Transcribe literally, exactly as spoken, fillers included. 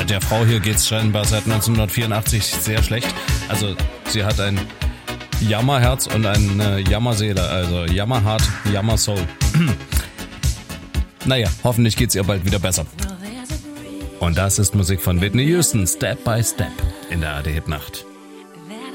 Der, der Frau hier geht's scheinbar seit neunzehnhundertvierundachtzig sehr schlecht. Also sie hat ein Jammerherz und eine Jammerseele. Also Jammerheart, Jammersoul. Naja, hoffentlich geht's ihr bald wieder besser. Und das ist Musik von Whitney Houston, Step by Step in der A R D Hitnacht.